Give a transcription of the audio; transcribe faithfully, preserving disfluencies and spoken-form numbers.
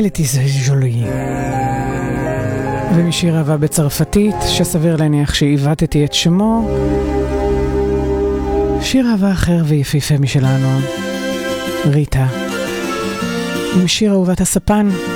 אלתי זה ז'ולי. ומשיר אהבה בצרפתית, שסביר להניח שעיוותתי את שמו, שיר אהבה אחר ויפיפה משלנו, ריטה. עם שיר אהובת הספן.